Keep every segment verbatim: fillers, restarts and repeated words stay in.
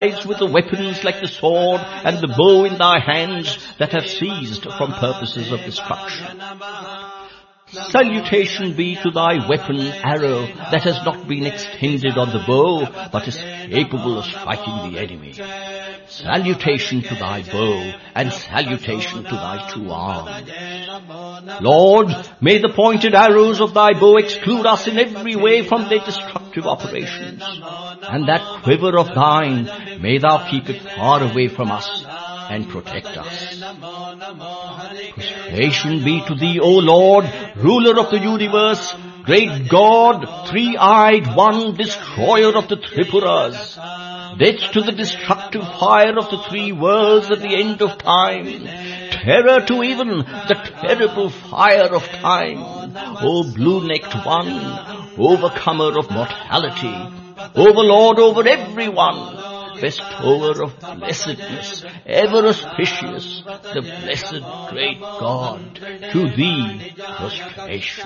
with the weapons like the sword and the bow in thy hands that have ceased from purposes of destruction. Salutation be to thy weapon, arrow, that has not been extended on the bow, but is capable of striking the enemy. Salutation to thy bow, and salutation to thy two arms. Lord, may the pointed arrows of thy bow exclude us in every way from their destructive operations. And that quiver of thine, may thou keep it far away from us and protect us. Prostration be to thee, O Lord, ruler of the universe, great God, three-eyed one, destroyer of the Tripuras. Death to the destructive fire of the three worlds at the end of time. Terror to even the terrible fire of time. O blue-necked one, overcomer of mortality, overlord over everyone, bestower of blessedness, ever auspicious, the blessed great God, to thee prostration.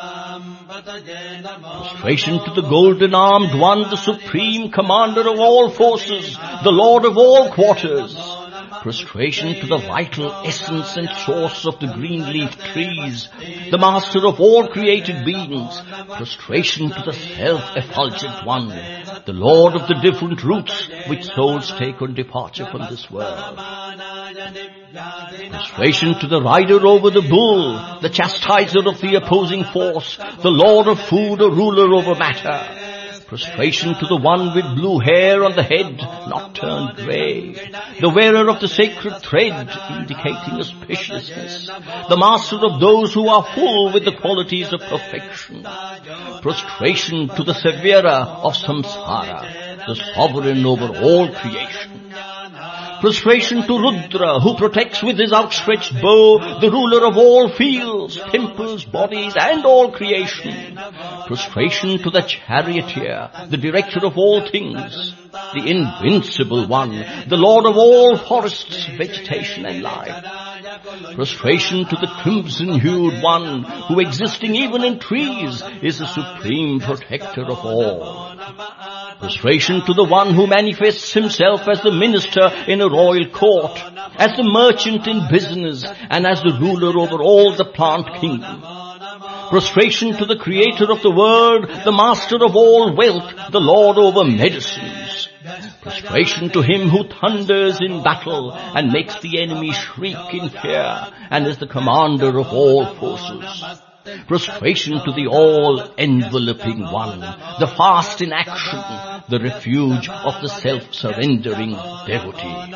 Prostration to the golden-armed one, the supreme commander of all forces, the lord of all quarters. Prostration to the vital essence and source of the green-leaf trees, the master of all created beings. Prostration to the self-effulgent one, the lord of the different routes which souls take on departure from this world. Prostration to the rider over the bull, the chastiser of the opposing force, the lord of food, a ruler over matter. Prostration to the one with blue hair on the head, not turned grey, the wearer of the sacred thread, indicating auspiciousness, the master of those who are full with the qualities of perfection. Prostration to the severer of samsara, the sovereign over all creation. Prostration to Rudra, who protects with his outstretched bow the ruler of all fields, temples, bodies, and all creation. Prostration to the charioteer, the director of all things, the invincible one, the lord of all forests, vegetation, and life. Prostration to the crimson-hued one, who existing even in trees is the supreme protector of all. Prostration to the one who manifests himself as the minister in a royal court, as the merchant in business, and as the ruler over all the plant kingdom. Prostration to the creator of the world, the master of all wealth, the lord over medicines. Prostration to him who thunders in battle and makes the enemy shriek in fear, and is the commander of all forces. Prostration to the all-enveloping one, the fast in action, the refuge of the self-surrendering devotee.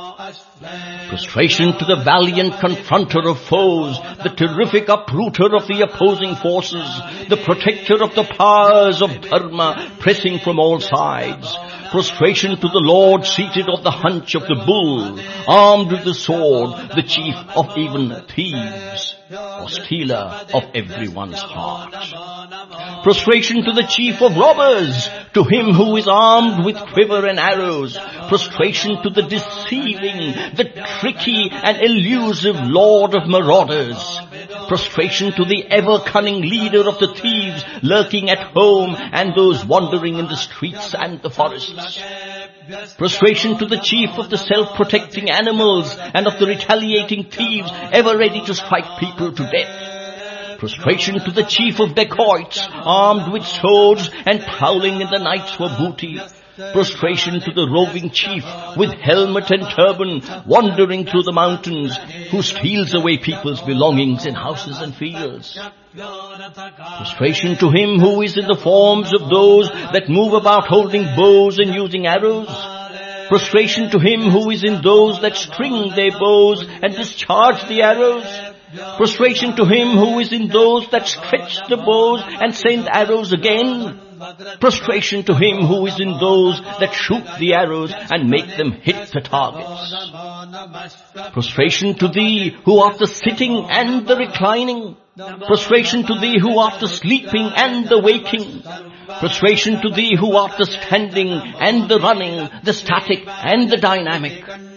Prostration to the valiant confronter of foes, the terrific uprooter of the opposing forces, the protector of the powers of dharma pressing from all sides. Prostration to the Lord seated on the haunch of the bull, armed with the sword, the chief of even thieves, or stealer of everyone's heart. Prostration to the chief of robbers, to him who is armed with quiver and arrows. Prostration to the deceiving, the tricky and elusive lord of marauders. Prostration to the ever-cunning leader of the thieves lurking at home and those wandering in the streets and the forests. Prostration to the chief of the self-protecting animals and of the retaliating thieves ever ready to strike people to death. Prostration to the chief of dacoits armed with swords and prowling in the nights for booty. Prostration to the roving chief with helmet and turban wandering through the mountains, who steals away people's belongings in houses and fields. Prostration to him who is in the forms of those that move about holding bows and using arrows. Prostration to him who is in those that string their bows and discharge the arrows. Prostration to him who is in those that stretch the bows and send arrows again. Prostration to him who is in those that shoot the arrows and make them hit the targets. Prostration to thee who art the sitting and the reclining. Prostration to thee who art the sleeping and the waking. Prostration to thee who art the standing and the running, the static and the dynamic.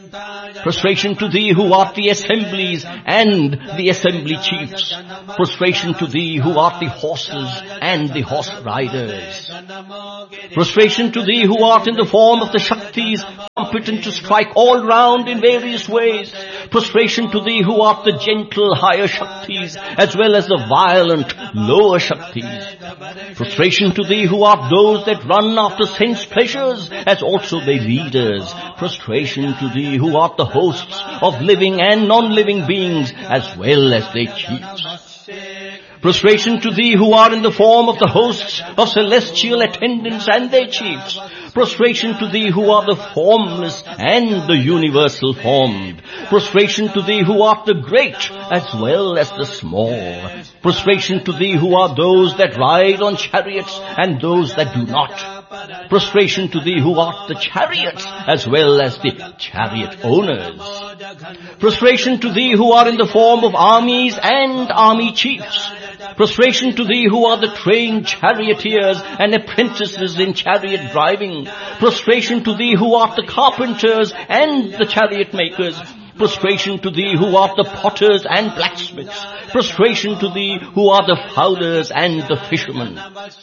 Prostration to thee who art the assemblies and the assembly chiefs. Prostration to thee who art the horses and the horse riders. Prostration to thee who art in the form of the Shaktis, competent to strike all round in various ways. Prostration to thee who art the gentle higher Shaktis as well as the violent lower Shaktis. Prostration to thee who art those that run after sense pleasures as also their leaders. Prostration to thee who art the hosts of living and non-living beings as well as their chiefs. Prostration to thee who are in the form of the hosts of celestial attendants and their chiefs. Prostration to thee who are the formless and the universal formed. Prostration to thee who art the great as well as the small. Prostration to thee who are those that ride on chariots and those that do not. Prostration to thee who art the chariot as well as the chariot owners. Prostration to thee who are in the form of armies and army chiefs. Prostration to thee who are the trained charioteers and apprentices in chariot driving. Prostration to thee who art the carpenters and the chariot makers. Prostration to thee who art the potters and blacksmiths. Prostration to thee who are the fowlers and the fishermen.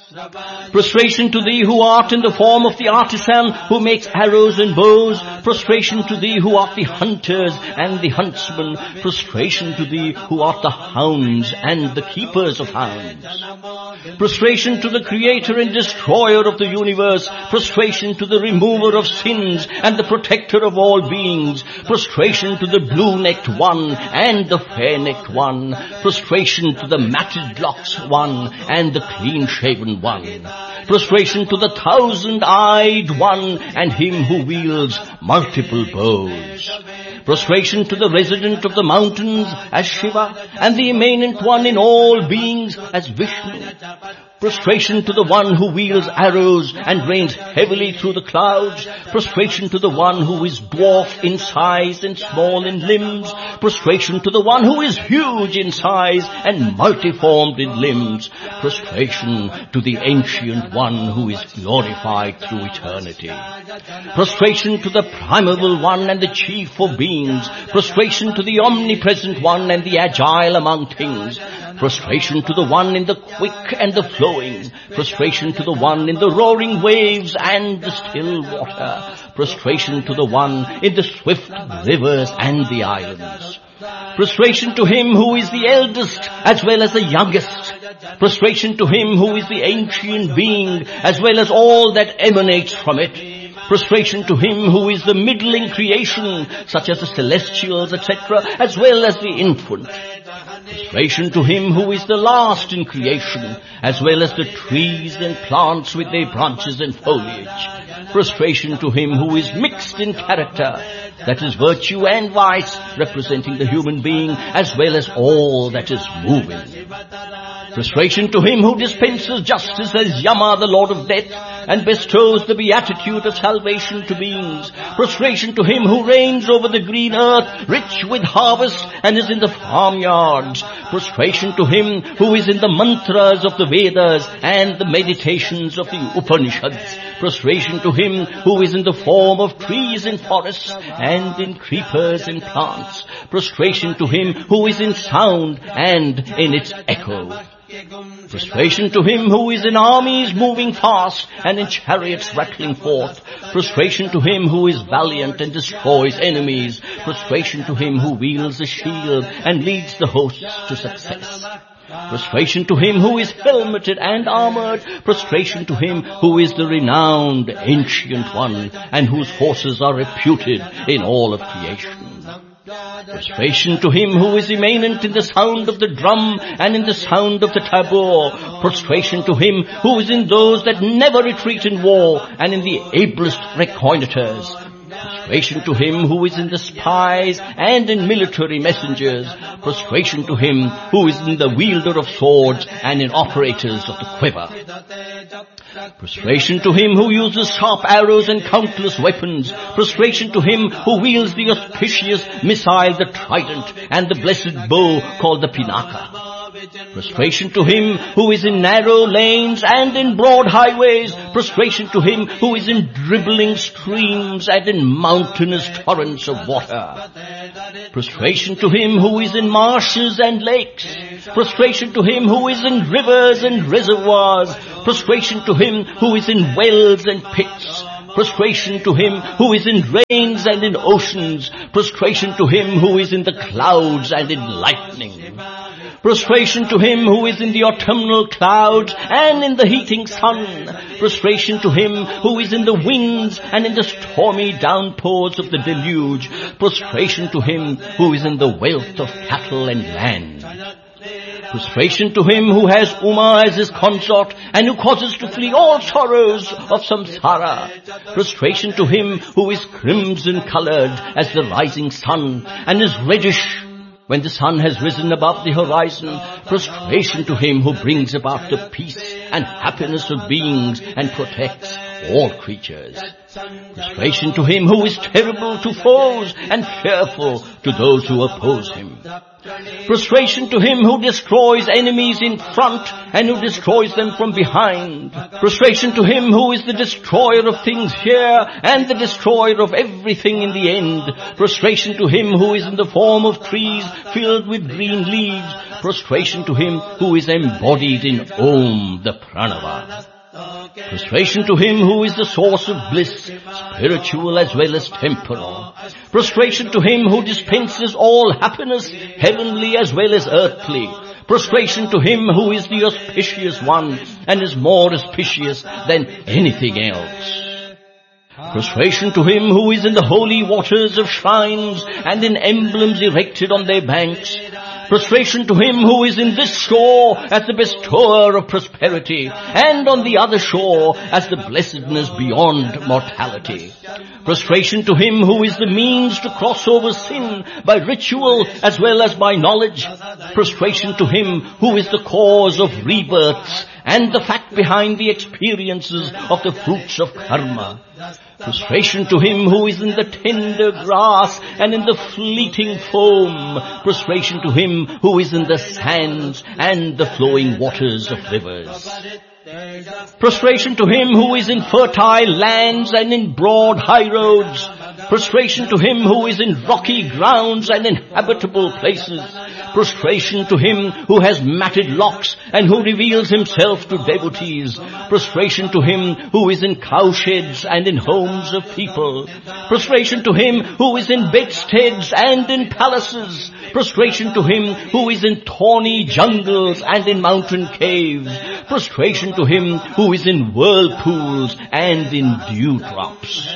Prostration to thee who art in the form of the artisan who makes arrows and bows. Prostration to thee who art the hunters and the huntsmen. Prostration to thee who art the hounds and the keepers of hounds. Prostration to the creator and destroyer of the universe. Prostration to the remover of sins and the protector of all beings. Prostration to the blue-necked one and the fair-necked one. Prostration to the matted-locks one and the clean-shaven one. Prostration to the thousand-eyed one and him who wields multiple bows. Prostration to the resident of the mountains as Shiva and the immanent one in all beings as Vishnu. Prostration to the one who wields arrows and rains heavily through the clouds. Prostration to the one who is dwarf in size and small in limbs. Prostration to the one who is huge in size and multiformed in limbs. Prostration to the ancient one who is glorified through eternity. Prostration to the primeval one and the chief of beings. Prostration to the omnipresent one and the agile among things. Prostration to the one in the quick and the flowing. Prostration to the one in the roaring waves and the still water. Prostration to the one in the swift rivers and the islands. Prostration to him who is the eldest as well as the youngest. Prostration to him who is the ancient being as well as all that emanates from it. Prostration to him who is the middle in creation, such as the celestials, et cetera, as well as the infant. Prostration to him who is the last in creation, as well as the trees and plants with their branches and foliage. Prostration to him who is mixed in character, that is virtue and vice, representing the human being, as well as all that is moving. Prostration to him who dispenses justice as Yama, the Lord of Death, and bestows the beatitude of salvation to beings. Prostration to him who reigns over the green earth, rich with harvest, and is in the farmyards. Prostration to him who is in the mantras of the Vedas and the meditations of the Upanishads. Prostration to him who is in the form of trees and forests and in creepers and plants. Prostration to him who is in sound and in its echo. Prostration to him who is in armies moving fast and in chariots rattling forth. Prostration to him who is valiant and destroys enemies. Prostration to him who wields the shield and leads the hosts to success. Prostration to him who is helmeted and armored. Prostration to him who is the renowned ancient one and whose forces are reputed in all of creation. Prostration to him who is immanent in the sound of the drum and in the sound of the tabor. Prostration to him who is in those that never retreat in war and in the ablest reconnoiters. Prostration to him who is in the spies and in military messengers. Prostration to him who is in the wielder of swords and in operators of the quiver. Prostration to him who uses sharp arrows and countless weapons. Prostration to him who wields the auspicious missile, the trident, and the blessed bow called the Pinaka. Prostration to him who is in narrow lanes and in broad highways. Prostration to him who is in dribbling streams and in mountainous torrents of water. Prostration to him who is in marshes and lakes. Prostration to him who is in rivers and reservoirs. Prostration to him who is in wells and pits. Prostration to him who is in rains and in oceans. Prostration to him who is in the clouds and in lightning. Prostration to him who is in the autumnal clouds and in the heating sun. Prostration to him who is in the winds and in the stormy downpours of the deluge. Prostration to him who is in the wealth of cattle and land. Prostration to him who has Uma as his consort and who causes to flee all sorrows of samsara. Prostration to him who is crimson colored as the rising sun and is reddish when the sun has risen above the horizon. Prostration to him who brings about the peace and happiness of beings and protects all creatures. Prostration to him who is terrible to foes and fearful to those who oppose him. Prostration to him who destroys enemies in front and who destroys them from behind. Prostration to him who is the destroyer of things here and the destroyer of everything in the end. Prostration to him who is in the form of trees filled with green leaves. Prostration to him who is embodied in Om, the Pranava. Prostration to him who is the source of bliss, spiritual as well as temporal. Prostration to him who dispenses all happiness, heavenly as well as earthly. Prostration to him who is the auspicious one and is more auspicious than anything else. Prostration to him who is in the holy waters of shrines and in emblems erected on their banks. Prostration to him who is in this shore as the bestower of prosperity and on the other shore as the blessedness beyond mortality. Prostration to him who is the means to cross over sin by ritual as well as by knowledge. Prostration to him who is the cause of rebirths and the fact behind the experiences of the fruits of karma. Prostration to him who is in the tender grass and in the fleeting foam. Prostration to him who is in the sands and the flowing waters of rivers. Prostration to him who is in fertile lands and in broad high roads. Prostration to him who is in rocky grounds and inhabitable places. Prostration to him who has matted locks and who reveals himself to devotees. Prostration to him who is in cowsheds and in homes of people. Prostration to him who is in bedsteads and in palaces. Prostration to him who is in thorny jungles and in mountain caves. Prostration to him who is in whirlpools and in dewdrops.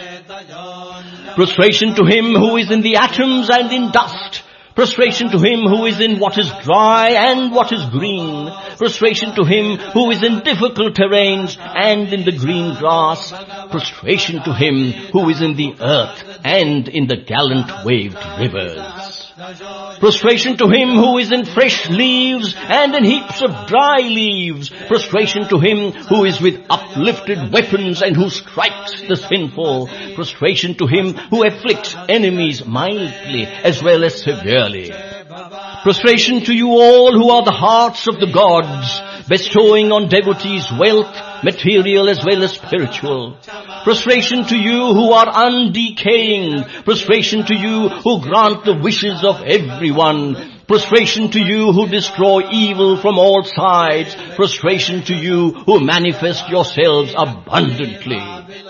Prostration to him who is in the atoms and in dust. Prostration to him who is in what is dry and what is green. Prostration to him who is in difficult terrains and in the green grass. Prostration to him who is in the earth and in the gallant waved rivers. Prostration to him who is in fresh leaves and in heaps of dry leaves. Prostration to him who is with uplifted weapons and who strikes the sinful. Prostration to him who afflicts enemies mildly as well as severely. Prostration to you all who are the hearts of the gods, bestowing on devotees wealth, material as well as spiritual. Prostration to you who are undecaying. Prostration to you who grant the wishes of everyone. Prostration to you who destroy evil from all sides. Prostration to you who manifest yourselves abundantly.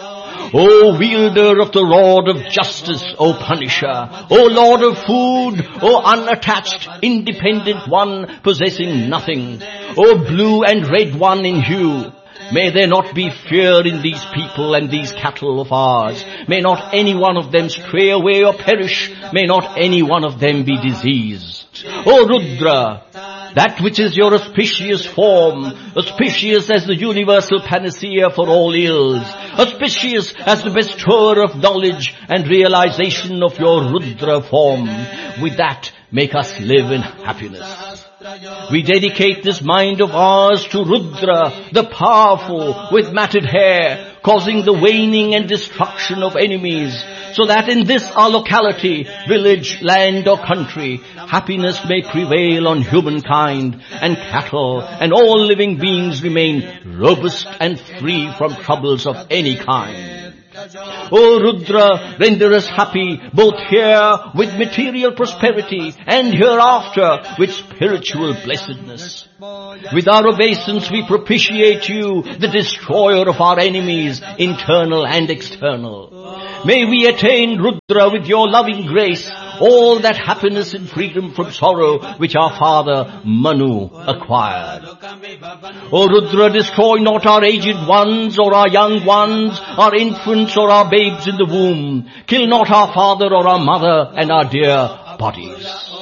O wielder of the rod of justice, O Punisher, O Lord of food, O unattached, independent one possessing nothing, O blue and red one in hue, may there not be fear in these people and these cattle of ours. May not any one of them stray away or perish. May not any one of them be diseased. O Rudra, that which is your auspicious form, auspicious as the universal panacea for all ills, auspicious as the bestower of knowledge and realization of your Rudra form, with that make us live in happiness. We dedicate this mind of ours to Rudra, the powerful, with matted hair, causing the waning and destruction of enemies. so that in this our locality, village, land or country, happiness may prevail on humankind, and cattle and all living beings remain robust and free from troubles of any kind. O Rudra, render us happy both here with material prosperity and hereafter with spiritual blessedness. With our obeisance we propitiate you, the destroyer of our enemies, internal and external. May we attain, Rudra, with your loving grace, all that happiness and freedom from sorrow which our father Manu acquired. O Rudra, destroy not our aged ones or our young ones, our infants or our babes in the womb. Kill not our father or our mother and our dear bodies.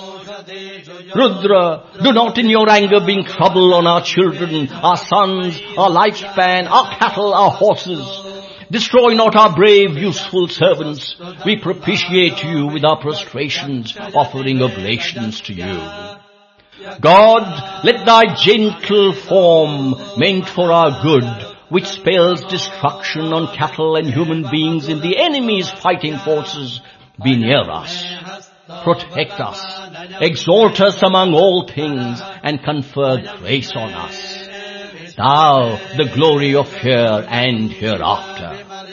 Rudra, do not in your anger bring trouble on our children, our sons, our lifespan, our cattle, our horses. Destroy not our brave, useful servants. We propitiate you with our prostrations, offering oblations to you. God, let thy gentle form, meant for our good, which spells destruction on cattle and human beings in the enemy's fighting forces, be near us. Protect us, exalt us among all things, and confer grace on us. Thou, the glory of here and hereafter.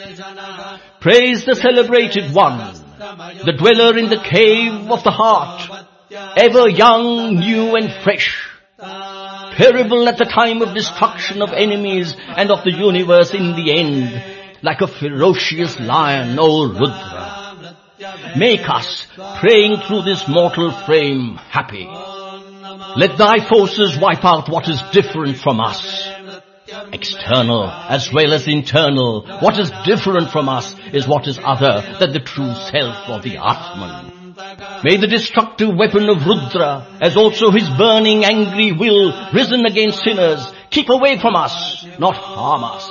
Praise the celebrated one, the dweller in the cave of the heart, ever young, new and fresh, terrible at the time of destruction of enemies and of the universe in the end, like a ferocious lion, O Rudra. Make us, praying through this mortal frame, happy. Let thy forces wipe out what is different from us. External as well as internal, what is different from us is what is other than the true self or the Atman. May the destructive weapon of Rudra, as also his burning angry will risen against sinners, keep away from us, not harm us.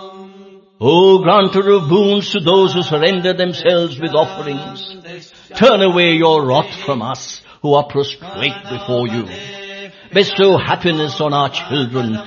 O granter of boons to those who surrender themselves with offerings, turn away your wrath from us who are prostrate before you. Bestow happiness on our children